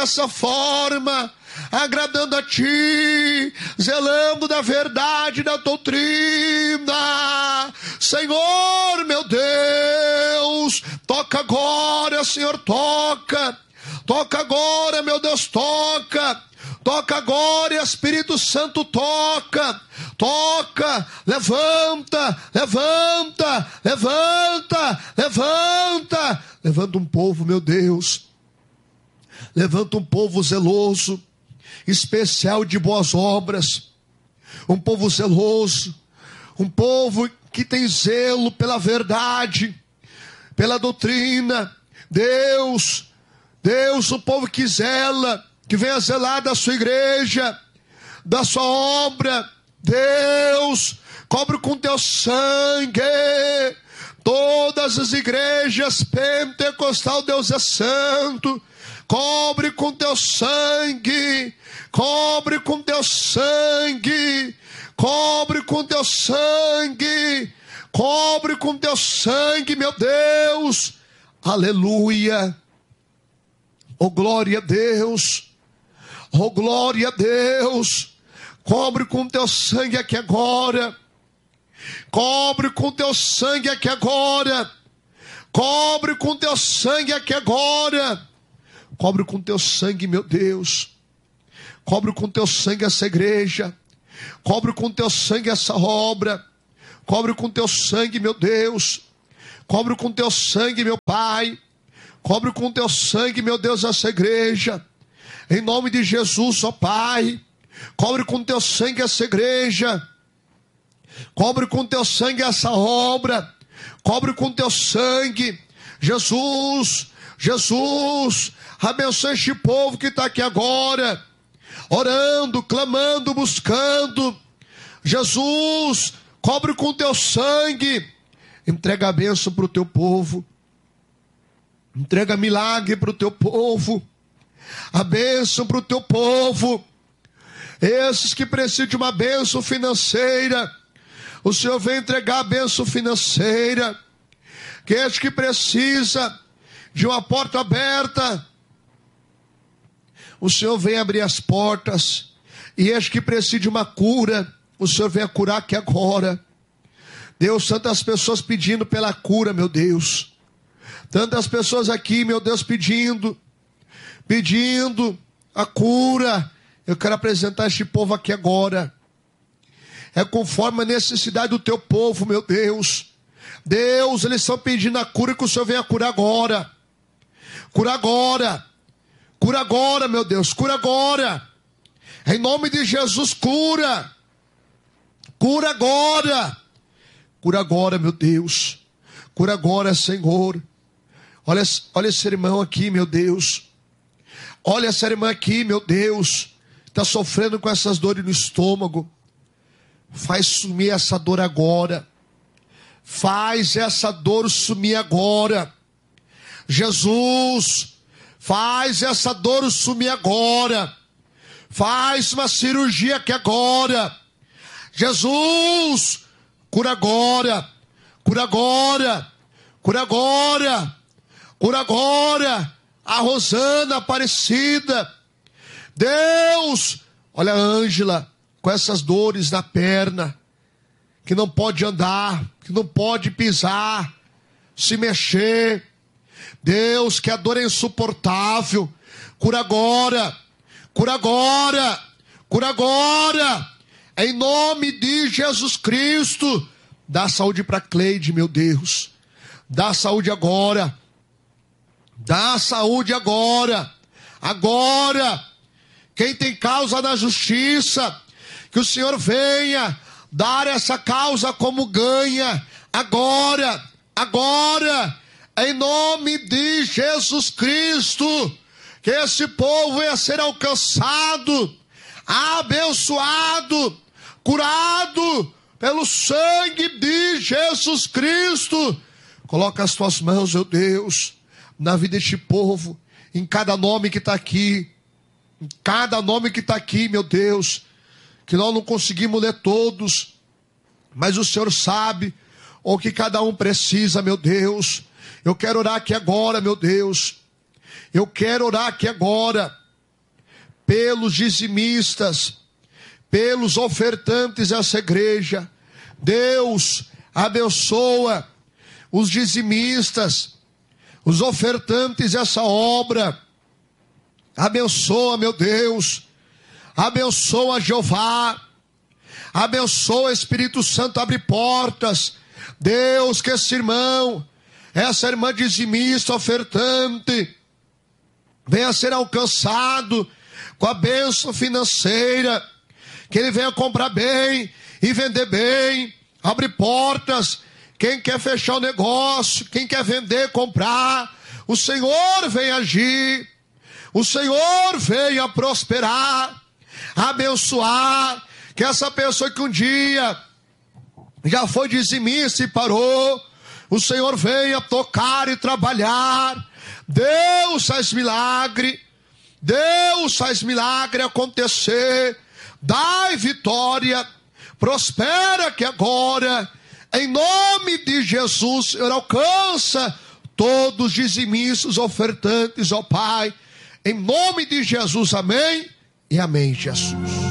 dessa forma, agradando a Ti, zelando da verdade da doutrina. Senhor, meu Deus, toca agora, Senhor, toca agora, meu Deus, toca agora, Espírito Santo, toca, levanta um povo, meu Deus, levanta um povo zeloso, especial de boas obras, um povo zeloso, um povo que tem zelo pela verdade, pela doutrina. Deus, um povo que zela, que venha zelar da sua igreja, da sua obra. Deus, cobre com teu sangue todas as igrejas pentecostal. Deus é santo. Cobre com teu sangue, cobre com teu sangue, cobre com teu sangue, cobre com teu sangue, meu Deus. Aleluia. Oh, glória a Deus. Oh, glória a Deus. Cobre com teu sangue aqui agora. Cobre com teu sangue aqui agora. Cobre com teu sangue aqui agora. Cobre com teu sangue, meu Deus. Cobre com teu sangue essa igreja. Cobre com teu sangue essa obra. Cobre com teu sangue, meu Deus. Cobre com teu sangue, meu Pai. Cobre com teu sangue, meu Deus, essa igreja. Em nome de Jesus, ó Pai. Cobre com teu sangue essa igreja. Cobre com teu sangue essa obra. Cobre com teu sangue. Jesus, abençoe este povo que está aqui agora, orando, clamando, buscando. Jesus, cobre com teu sangue. Entrega a bênção para o teu povo. Entrega milagre para o teu povo. A bênção para o teu povo. Esses que precisam de uma bênção financeira, o Senhor vem entregar a bênção financeira. Que este que precisa de uma porta aberta, o Senhor vem abrir as portas. E este que precisa de uma cura, o Senhor vem a curar aqui agora. Deus, tantas pessoas pedindo pela cura, meu Deus. Tantas pessoas aqui, meu Deus, pedindo a cura. Eu quero apresentar este povo aqui agora. É conforme a necessidade do teu povo, meu Deus. Deus, eles estão pedindo a cura, que o Senhor venha curar agora. Cura agora. Cura agora, meu Deus. Cura agora. Em nome de Jesus, cura. Cura agora. Cura agora, meu Deus. Cura agora, Senhor. Olha esse irmão aqui, meu Deus. Olha essa irmã aqui, meu Deus. Está sofrendo com essas dores no estômago. Faz sumir essa dor agora. Faz essa dor sumir agora. Jesus, faz essa dor sumir agora. Faz uma cirurgia aqui agora. Jesus, cura agora. Cura agora. Cura agora. Cura agora. A Rosana Aparecida. Deus, olha a Ângela com essas dores na perna, que não pode andar, que não pode pisar, se mexer. Deus, que a dor é insuportável. Cura agora. Cura agora. Cura agora. Em nome de Jesus Cristo. Dá saúde para Cleide, meu Deus. Dá saúde agora. Dá saúde agora. Agora. Quem tem causa na justiça, que o Senhor venha dar essa causa como ganha. Agora. Agora. Em nome de Jesus Cristo. Que esse povo venha ser alcançado, abençoado, curado pelo sangue de Jesus Cristo. Coloca as tuas mãos, meu Deus, na vida deste povo, em cada nome que está aqui, em cada nome que está aqui, meu Deus, que nós não conseguimos ler todos, mas o Senhor sabe o que cada um precisa, meu Deus. Eu quero orar aqui agora, meu Deus. Eu quero orar aqui agora. pelos dizimistas, pelos ofertantes dessa igreja. Deus abençoa os dizimistas, os ofertantes dessa obra. Abençoa, meu Deus. Abençoa, Jeová. Abençoa, Espírito Santo, abre portas. Deus, que esse irmão, essa irmã dizimista, ofertante, venha ser alcançado com a bênção financeira, que ele venha comprar bem e vender bem. Abre portas. Quem quer fechar o negócio, quem quer vender, comprar, o Senhor vem agir, o Senhor venha prosperar, abençoar. Que essa pessoa que um dia já foi dizimista e parou, o Senhor venha tocar e trabalhar. Deus faz milagre, Deus faz milagre acontecer. Dai vitória, prospera que agora, em nome de Jesus, Senhor, alcança todos os dizimistas, ofertantes, ó Pai, em nome de Jesus, amém e amém, Jesus.